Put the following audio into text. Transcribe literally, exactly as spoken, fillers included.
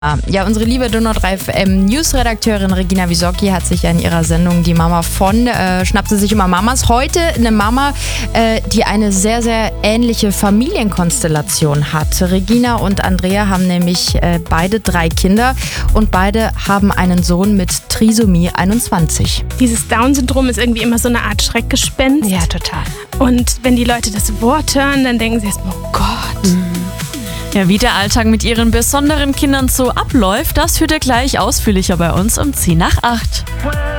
Ja, unsere liebe Donau drei F M News-Redakteurin Regina Wisocki hat sich ja in ihrer Sendung Die Mama von, äh, schnappte sich immer Mamas. Heute eine Mama, äh, die eine sehr, sehr ähnliche Familienkonstellation hat. Regina und Andrea haben nämlich äh, beide drei Kinder und beide haben einen Sohn mit Trisomie einundzwanzig. Dieses Down-Syndrom ist irgendwie immer so eine Art Schreckgespenst. Ja, total. Und wenn die Leute das Wort hören, dann denken sie erstmal, oh Gott. Mhm. Ja, wie der Alltag mit ihren besonderen Kindern so abläuft, das hört ihr gleich ausführlicher bei uns um zehn nach acht.